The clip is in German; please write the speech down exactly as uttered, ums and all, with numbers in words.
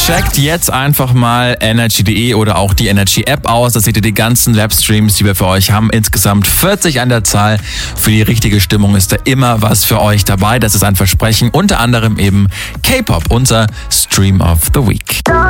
Checkt jetzt einfach mal energy punkt de oder auch die Energy App aus. Da seht ihr die ganzen Livestreams, die wir für euch haben. Insgesamt vierzig an der Zahl. Für die richtige Stimmung ist da immer was für euch dabei. Das ist ein Versprechen. Unter anderem eben K-Pop, unser Stream of the Week.